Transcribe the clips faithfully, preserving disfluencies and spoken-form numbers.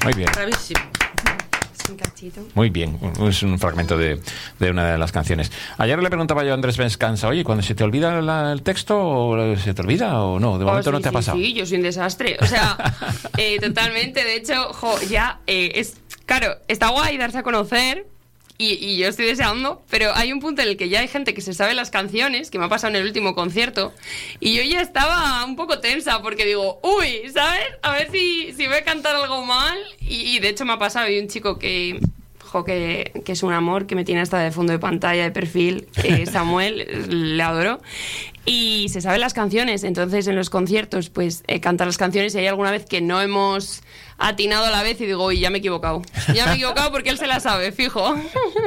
Muy bien. Bravísimo. Un cachito. Muy bien, es un fragmento de, de una de las canciones. Ayer le preguntaba yo a Andrés Vescanza, oye, ¿cuando se te olvida la, el texto, o se te olvida o no? De momento oh, sí, no te ha sí, pasado. Sí, yo soy un desastre. O sea, eh, totalmente. De hecho, jo, ya eh, es... Claro, está guay darse a conocer... Y, y yo estoy deseando, pero hay un punto en el que ya hay gente que se sabe las canciones, que me ha pasado en el último concierto, y yo ya estaba un poco tensa porque digo, uy, ¿sabes? A ver si, si voy a cantar algo mal. Y, y de hecho me ha pasado, hay un chico que, jo, que, que es un amor, que me tiene hasta de fondo de pantalla, de perfil, que Samuel, le adoro, y se sabe las canciones. Entonces en los conciertos pues eh, canta las canciones, y hay alguna vez que no hemos atinado a la vez y digo, uy, ya me he equivocado. Ya me he equivocado porque él se la sabe, fijo.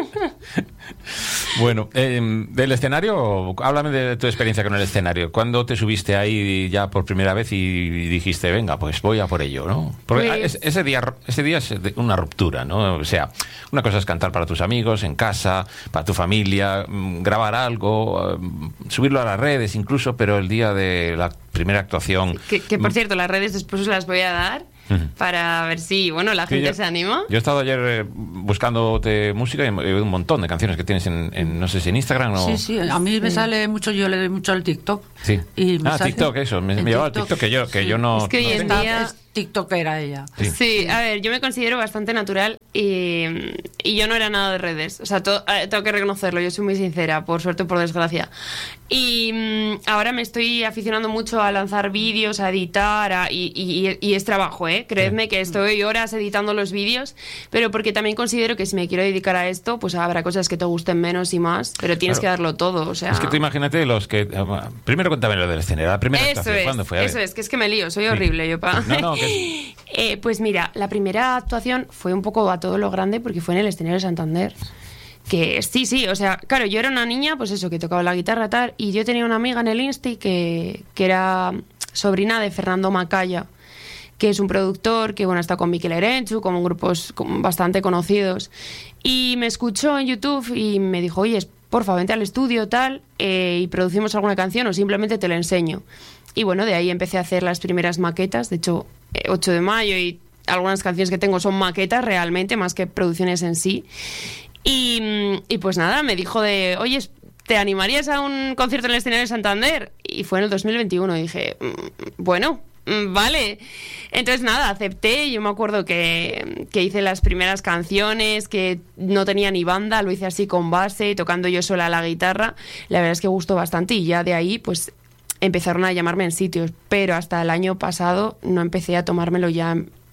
Bueno, eh, del escenario, háblame de tu experiencia con el escenario. ¿Cuándo te subiste ahí ya por primera vez y dijiste, venga, pues voy a por ello, ¿no? Porque pues... ese día, ese día es una ruptura, ¿no? O sea, una cosa es cantar para tus amigos, en casa, para tu familia, grabar algo, subirlo a las redes incluso, pero el día de la primera actuación... Que, que por cierto, las redes después os las voy a dar. Uh-huh. Para ver si, bueno, la gente yo, se anima. Yo he estado ayer eh, buscándote música y he oído un montón de canciones que tienes en, en no sé si en Instagram o... Sí, sí, a mí me sí. sale mucho, yo le doy mucho al TikTok. Sí. Y me ah, sale TikTok, eso, me, me llevaba al TikTok que yo, que sí. yo no... Es que hoy no en tengo. día... Es tiktokera ella. Sí. sí, a ver, yo me considero bastante natural y, y yo no era nada de redes. O sea, to, eh, tengo que reconocerlo, yo soy muy sincera, por suerte o por desgracia. Y um, ahora me estoy aficionando mucho a lanzar vídeos, a editar, a, y, y, y es trabajo, ¿eh? Creedme sí. que estoy horas editando los vídeos, pero porque también considero que si me quiero dedicar a esto, pues habrá cosas que te gusten menos y más, pero tienes claro. que darlo todo, o sea... Es que tú imagínate los que... Primero cuéntame lo del escenario, la primera eso actuación, es, ¿cuándo fue? Eso es, que es que me lío, soy sí. horrible yo pa... No, no, que es... eh, pues mira, la primera actuación fue un poco a todo lo grande porque fue en el escenario de Santander. Que sí, sí, o sea, claro, yo era una niña, pues eso, que tocaba la guitarra tal, y yo tenía una amiga en el Insti que, que era sobrina de Fernando Macaya, que es un productor que, bueno, está con Mikel Erenchu, con grupos bastante conocidos, y me escuchó en YouTube y me dijo, oye, porfa, vente al estudio, tal, eh, y producimos alguna canción o simplemente te la enseño. Y bueno, de ahí empecé a hacer las primeras maquetas, de hecho, eh, ocho de mayo, y algunas canciones que tengo son maquetas realmente, más que producciones en sí. Y, y pues nada, me dijo de, oye, ¿te animarías a un concierto en el escenario de Santander? Y fue en el dos mil veintiuno y dije, bueno, vale. Entonces nada, acepté. Yo me acuerdo que, que hice las primeras canciones, que no tenía ni banda, lo hice así con base, tocando yo sola la guitarra. La verdad es que gustó bastante y ya de ahí pues empezaron a llamarme en sitios, pero hasta el año pasado no empecé a tomármelo ya...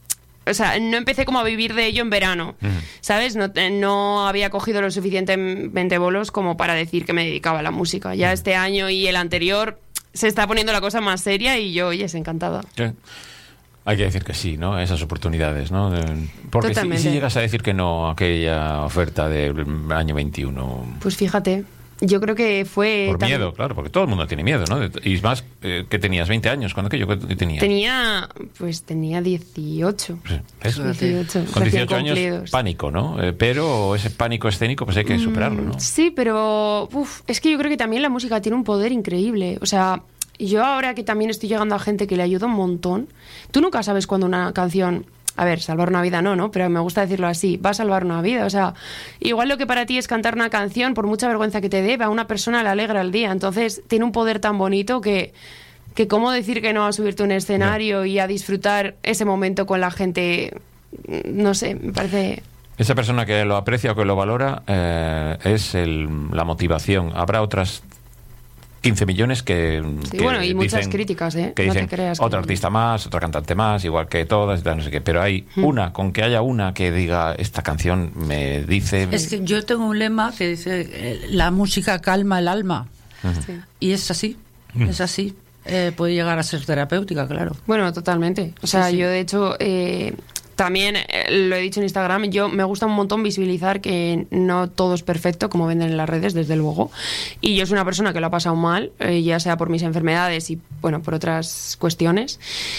O sea, no empecé como a vivir de ello en verano, uh-huh. ¿sabes? No, no había cogido lo suficientemente bolos como para decir que me dedicaba a la música. Ya uh-huh. este año y el anterior se está poniendo la cosa más seria y yo, oye, es encantada. ¿Qué? Hay que decir que sí, ¿no? Esas oportunidades, ¿no? Porque si, si llegas a decir que no a aquella oferta del año veintiuno... Pues fíjate... Yo creo que fue... Por también... miedo, claro, porque todo el mundo tiene miedo, ¿no? Y más, eh, que tenías veinte años, ¿cuándo que yo que tenía? Tenía, pues tenía dieciocho. Sí, eso. dieciocho. Con dieciocho años, pánico, ¿no? Eh, pero ese pánico escénico, pues hay que superarlo, ¿no? Sí, pero uf, es que yo creo que también la música tiene un poder increíble. O sea, yo ahora que también estoy llegando a gente que le ayuda un montón, tú nunca sabes cuando una canción... A ver, salvar una vida no, ¿no? Pero me gusta decirlo así, va a salvar una vida. O sea, igual lo que para ti es cantar una canción, por mucha vergüenza que te dé, a una persona le alegra el día. Entonces, tiene un poder tan bonito que, que cómo decir que no a subirte a un escenario no. y a disfrutar ese momento con la gente, no sé, me parece... Esa persona que lo aprecia o que lo valora eh, es el, la motivación. Habrá otras... quince millones que, sí, que bueno, y muchas dicen, críticas, ¿eh? Que dicen, no te creas otro que... artista más, otro cantante más, igual que todas, no sé qué. Pero hay hmm. una, con que haya una que diga, esta canción me dice... Es que yo tengo un lema que dice, la música calma el alma. Uh-huh. Sí. Y es así, uh-huh. es así. Eh, puede llegar a ser terapéutica, claro. Bueno, totalmente. O sea, sí, sí. yo de hecho... Eh... También, eh, lo he dicho en Instagram, yo me gusta un montón visibilizar que no todo es perfecto, como venden en las redes, desde luego. Y yo soy una persona que lo ha pasado mal, eh, ya sea por mis enfermedades y, bueno, por otras cuestiones.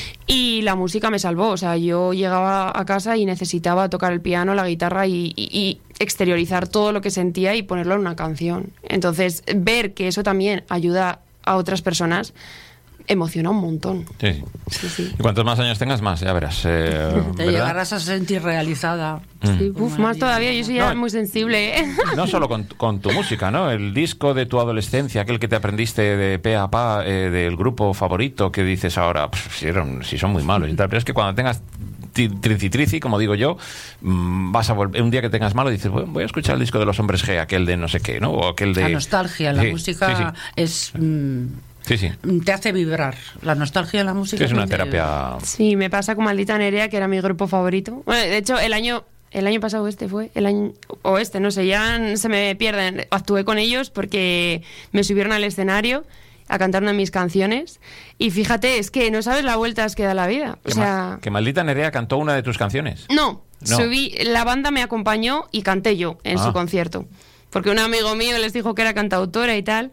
Y la música me salvó. O sea, yo llegaba a casa y necesitaba tocar el piano, la guitarra y, y, y exteriorizar todo lo que sentía y ponerlo en una canción. Entonces, ver que eso también ayuda a otras personas... emociona un montón. Sí, sí. Sí, sí. Y cuantos más años tengas, más, ya verás. Eh, Te ¿verdad? llegarás a sentir realizada. Sí, uf, más todavía, yo soy ya No, muy sensible, ¿eh? No solo con, con tu música, ¿no? El disco de tu adolescencia, aquel que te aprendiste de pe a pa, eh, del grupo favorito, que dices ahora, pues, si, eran, si son muy malos y tal, pero es que cuando tengas trici trici, como digo yo, vas a volver, un día que tengas malo dices, bueno, voy a escuchar el disco de los Hombres G, aquel de no sé qué, ¿no? O aquel de... La nostalgia, la sí, música sí, sí. es... Mm, sí, sí. te hace vibrar. La nostalgia en la música Sí, es una muy- terapia... Sí, me pasa con Maldita Nerea, que era mi grupo favorito. Bueno, de hecho, el año... El año pasado este fue, el año o este, no sé, ya se me pierden. Actué con ellos porque me subieron al escenario a cantar una de mis canciones y fíjate, es que no sabes la vueltas que da la vida. O Que, sea, ma- que Maldita Nerea cantó una de tus canciones. no, No. subí, la banda me acompañó y canté yo en Ah. su concierto. Porque un amigo mío les dijo que era cantautora y tal,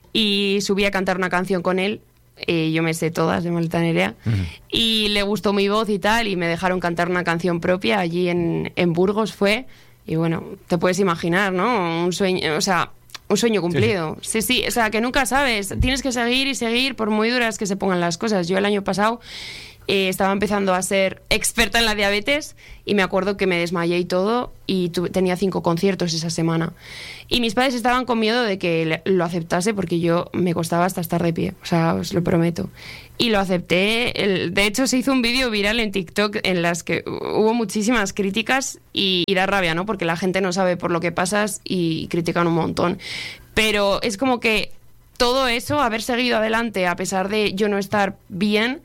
y subí a cantar una canción con él. Eh, yo me sé todas de Maldita Nerea. Ujú. Y le gustó mi voz y tal, y me dejaron cantar una canción propia allí en, en Burgos fue. Y bueno, te puedes imaginar, ¿no? Un sueño, o sea, un sueño cumplido. Sí, sí, o sea, que nunca sabes. Tienes que seguir y seguir por muy duras que se pongan las cosas. Yo el año pasado eh, estaba empezando a ser experta en la diabetes y me acuerdo que me desmayé y todo y tuve- tenía cinco conciertos esa semana. Y mis padres estaban con miedo de que le- lo aceptase porque yo me costaba hasta estar de pie, o sea, os lo prometo. Y lo acepté. El- de hecho, se hizo un vídeo viral en TikTok en las que hubo muchísimas críticas y, y da rabia, ¿no? Porque la gente no sabe por lo que pasas y critican un montón. Pero es como que todo eso, haber seguido adelante a pesar de yo no estar bien,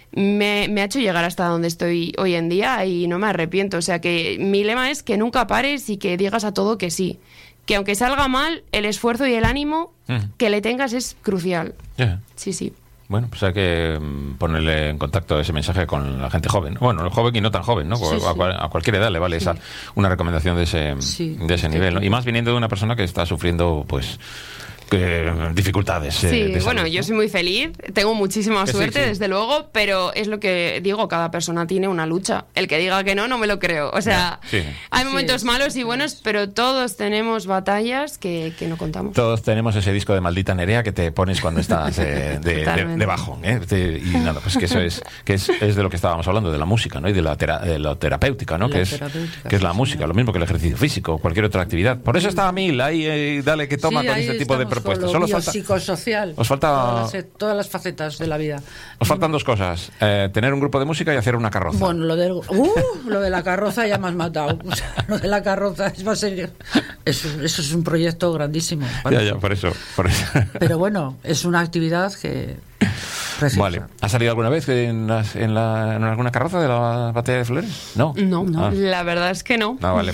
me, me ha hecho llegar hasta donde estoy hoy en día y no me arrepiento. O sea que mi lema es que nunca pares y que digas a todo que sí. Que aunque salga mal, el esfuerzo y el ánimo Ujú. que le tengas es crucial. Yeah. Sí, sí. Bueno, pues hay que mm, ponerle en contacto ese mensaje con la gente joven. Bueno, el joven y no tan joven, ¿no? Sí, a, sí. cual- a cualquier edad le vale esa una recomendación de ese, Sí. de ese nivel, ¿no? Y más viniendo de una persona que está sufriendo, pues, que, dificultades. eh, Sí, de salud, bueno, yo ¿no? soy muy feliz, tengo muchísima Que sí, suerte, sí. desde luego, pero es lo que digo, cada persona tiene una lucha. El que diga que no, no me lo creo. O sea, Ya, sí. hay Sí, momentos sí, malos y sí, buenos, sí. pero todos tenemos batallas que, que no contamos. Todos tenemos ese disco de Maldita Nerea que te pones cuando estás eh, de, de, Totalmente. de bajón, ¿eh? Te- y nada, pues que eso es que es, es de lo que estábamos hablando, de la música, ¿no? Y de la, tera- de la terapéutica, ¿no? La Que es, terapéutica, que es la sí, música, señor. lo mismo que el ejercicio físico, cualquier otra actividad. Por eso está a mil, ahí eh, dale que toma Sí, con ahí este tipo de estamos con propuestas. lo Solo falta, biopsicosocial. os falta- Todas las, todas las facetas de la vida. os faltan dos cosas, eh, tener un grupo de música y hacer una carroza. Bueno, lo, del, uh, lo de la carroza ya me has matado. O sea, lo de la carroza es más serio. Eso, eso es un proyecto grandísimo. Ya, ya, por eso. Por eso. Pero bueno, es una actividad que... preciosa. Vale. ¿Has salido alguna vez en, las- en, la- en alguna carroza de la batalla de Flores? No. No, Ah. la verdad es que no. No, vale.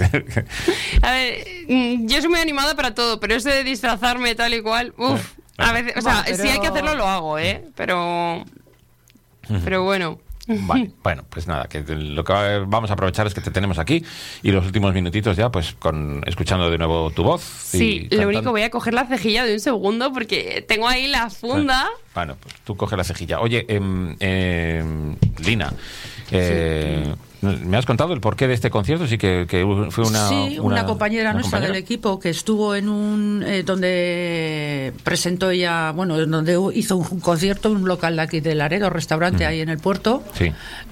A ver, mm, yo soy muy animada para todo, pero eso de disfrazarme tal y cual, uff, a veces, o sea, Bueno, pero- si hay que hacerlo lo hago, ¿eh? Pero, pero bueno. Vale, bueno, pues nada, que lo que vamos a aprovechar es que te tenemos aquí y los últimos minutitos ya, pues con escuchando de nuevo tu voz. y Sí, lo cantando. único voy a coger la cejilla de un segundo porque tengo ahí la funda. Bueno, pues tú coge la cejilla. Oye, em, em, Lina, eh, ¿me has contado el porqué de este concierto? Sí, que, que fue una... Sí, una, compañera una nuestra compañera. del equipo que estuvo en un... eh, donde presentó ella... Bueno, donde hizo un concierto en un local de aquí de Laredo, restaurante Mm. ahí en el puerto, Sí.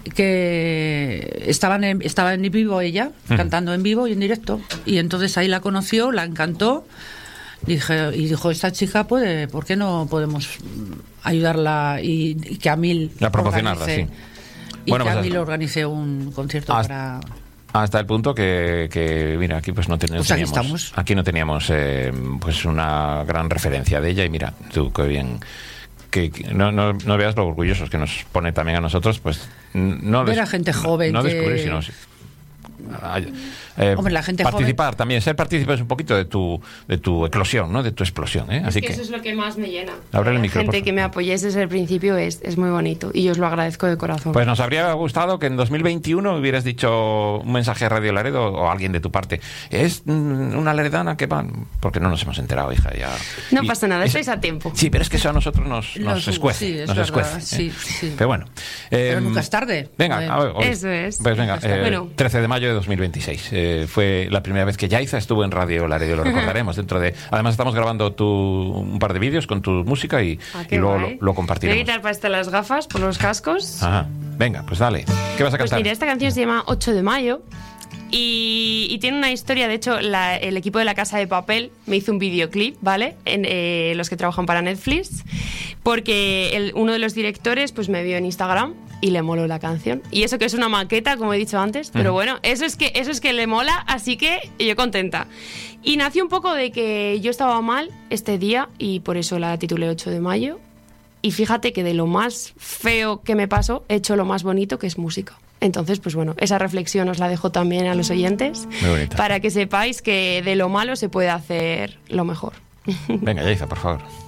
que estaban en, estaba en vivo ella, Mm. cantando en vivo y en directo. Y entonces ahí la conoció, la encantó. Dije, y dijo, esta chica puede, ¿por qué no podemos ayudarla y, y que a mil A promocionarla, organice- sí. Y Bueno, que pues a mil hasta- organice un concierto hasta- para... Hasta el punto que, que, mira, aquí pues no, ten- no Pues aquí teníamos, estamos. aquí no teníamos eh, pues una gran referencia de ella y mira, tú qué bien, que, que no, no, no veas lo orgullosos que nos pone también a nosotros, pues n- no Ver des- a gente joven no, no que- descubrir, sino ay, eh, Hombre, la gente participar también, ser partícipes un poquito de tu de tu eclosión, ¿no? De tu explosión, ¿eh? Así Es que, que eso es lo que más me llena. Abre el La micro, por gente favor. que me apoyéis desde el principio es, es muy bonito y yo os lo agradezco de corazón. pues nos habría gustado que en dos mil veintiuno hubieras dicho un mensaje a Radio Laredo o alguien de tu parte. Es mm, una laredana que van, porque no nos hemos enterado, hija. Ya. No Y pasa nada, eso- estáis a tiempo. Sí, pero es que eso a nosotros nos, nos Nos- escuece. sí, es nos verdad, escuece, sí, ¿eh? sí. Pero bueno. Pero eh, nunca es tarde. Venga, Joder. a ver, oye, Eso es. Pues venga, Nunca es tarde. eh, Bueno. trece de mayo de dos mil veintiséis. Eh, fue la primera vez que Yaiza estuvo en Radio Laredo, lo recordaremos dentro de... Además estamos grabando tu, un par de vídeos con tu música y, Ah, y luego lo, guay. lo compartiremos. Voy a quitar para esto las gafas por los cascos. Ajá. Venga, pues dale. ¿Qué vas a Pues cantar? mira, esta canción se llama ocho de mayo y, y tiene una historia. De hecho, la- el equipo de La Casa de Papel me hizo un videoclip, ¿vale? En, eh, los que trabajan para Netflix, porque el- uno de los directores pues me vio en Instagram y le moló la canción. Y eso que es una maqueta, como he dicho antes, pero Ujú. bueno, eso es que eso es que le mola, así que yo contenta. Y nació un poco de que yo estaba mal este día y por eso la titulé ocho de mayo. Y fíjate que de lo más feo que me pasó, he hecho lo más bonito, que es música. Entonces, pues bueno, esa reflexión os la dejo también a los oyentes, Muy bonita. para que sepáis que de lo malo se puede hacer lo mejor. Venga, Yaiza, por favor.